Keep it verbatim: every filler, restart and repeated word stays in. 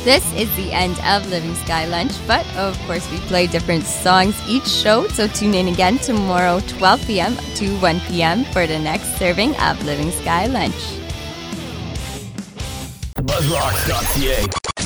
This is the end of Living Sky Lunch, but of course we play different songs each show, so tune in again tomorrow, twelve p.m. to one p.m. for the next serving of Living Sky Lunch. Buzzrocks dot c a